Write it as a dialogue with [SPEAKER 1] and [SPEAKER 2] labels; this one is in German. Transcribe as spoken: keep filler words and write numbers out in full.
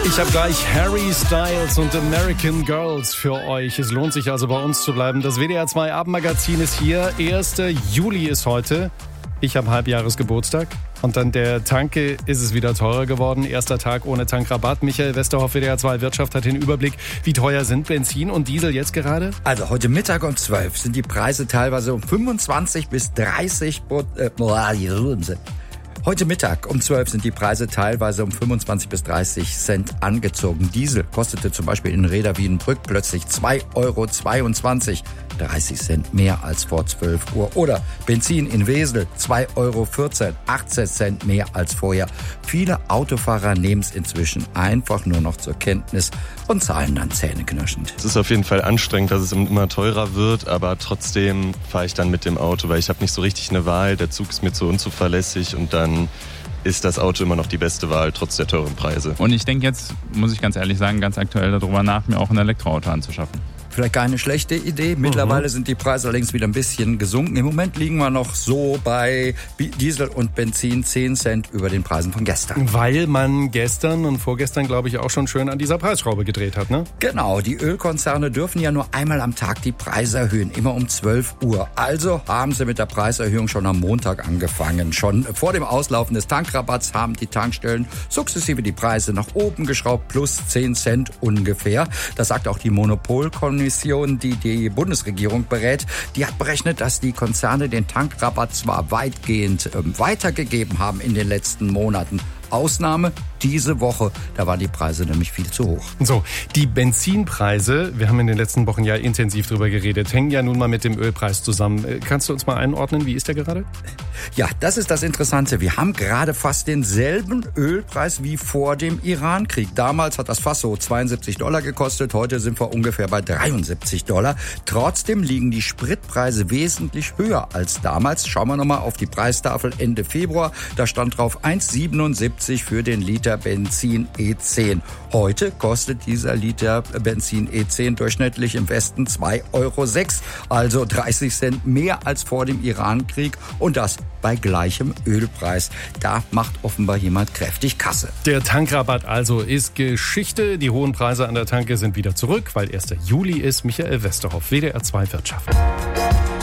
[SPEAKER 1] Ich habe gleich Harry Styles und American Girls für euch. Es lohnt sich also bei uns zu bleiben. Das W D R zwei Abendmagazin ist hier. erster Juli ist heute. Ich habe Halbjahresgeburtstag. Und dann der Tanke ist es wieder teurer geworden. Erster Tag ohne Tankrabatt. Michael Westerhoff, W D R zwei Wirtschaft, hat den Überblick. Wie teuer sind Benzin und Diesel jetzt gerade?
[SPEAKER 2] Also heute Mittag um zwölf sind die Preise teilweise um fünfundzwanzig bis dreißig äh, Heute Mittag um zwölf sind die Preise teilweise um fünfundzwanzig bis dreißig Cent angezogen. Diesel kostete zum Beispiel in Reda Wiedenbrück plötzlich zwei Euro zweiundzwanzig, dreißig Cent mehr als vor zwölf Uhr. Oder Benzin in Wesel zwei Euro vierzehn, achtzehn Cent mehr als vorher. Viele Autofahrer nehmen es inzwischen einfach nur noch zur Kenntnis und zahlen dann zähneknirschend.
[SPEAKER 3] Es ist auf jeden Fall anstrengend, dass es immer teurer wird, aber trotzdem fahre ich dann mit dem Auto, weil ich habe nicht so richtig eine Wahl. Der Zug ist mir zu unzuverlässig und dann ist das Auto immer noch die beste Wahl, trotz der teuren Preise.
[SPEAKER 4] Und ich denke jetzt, muss ich ganz ehrlich sagen, ganz aktuell darüber nach, mir auch ein Elektroauto anzuschaffen.
[SPEAKER 2] Vielleicht keine schlechte Idee. Mittlerweile mhm. sind die Preise allerdings wieder ein bisschen gesunken. Im Moment liegen wir noch so bei Diesel und Benzin zehn Cent über den Preisen von gestern.
[SPEAKER 1] Weil man gestern und vorgestern, glaube ich, auch schon schön an dieser Preisschraube gedreht hat, ne?
[SPEAKER 2] Genau, die Ölkonzerne dürfen ja nur einmal am Tag die Preise erhöhen, immer um zwölf Uhr. Also haben sie mit der Preiserhöhung schon am Montag angefangen. Schon vor dem Auslaufen des Tankrabatts haben die Tankstellen sukzessive die Preise nach oben geschraubt, plus zehn Cent ungefähr. Das sagt auch die Monopolkommission, die die Bundesregierung berät. Die hat berechnet, dass die Konzerne den Tankrabatt zwar weitgehend äh, weitergegeben haben in den letzten Monaten. Ausnahme diese Woche, da waren die Preise nämlich viel zu hoch.
[SPEAKER 1] So, die Benzinpreise, wir haben in den letzten Wochen ja intensiv drüber geredet, hängen ja nun mal mit dem Ölpreis zusammen. Kannst du uns mal einordnen, wie ist der gerade?
[SPEAKER 2] Ja, das ist das Interessante. Wir haben gerade fast denselben Ölpreis wie vor dem Iran-Krieg. Damals hat das Fass so zweiundsiebzig Dollar gekostet, heute sind wir ungefähr bei dreiundsiebzig Dollar. Trotzdem liegen die Spritpreise wesentlich höher als damals. Schauen wir nochmal auf die Preistafel Ende Februar. Da stand drauf eins Komma siebenundsiebzig für den Liter Benzin E zehn. Heute kostet dieser Liter Benzin E zehn durchschnittlich im Westen zwei Euro sechs, also dreißig Cent mehr als vor dem Iran-Krieg und das bei gleichem Ölpreis. Da macht offenbar jemand kräftig Kasse.
[SPEAKER 1] Der Tankrabatt also ist Geschichte. Die hohen Preise an der Tanke sind wieder zurück, weil erster Juli ist. Michael Westerhoff, W D R zwei Wirtschaft.